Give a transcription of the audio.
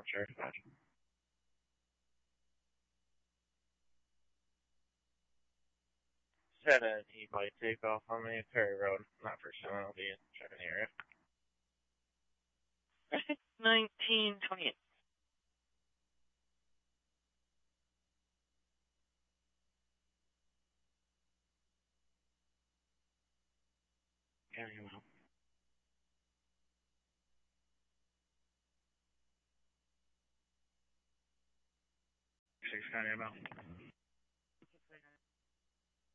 sure. 7 E-Bike takeoff on the Perry Road. Not for sure, I'll be checking the area. 1928. Yeah, you will. 6 County about.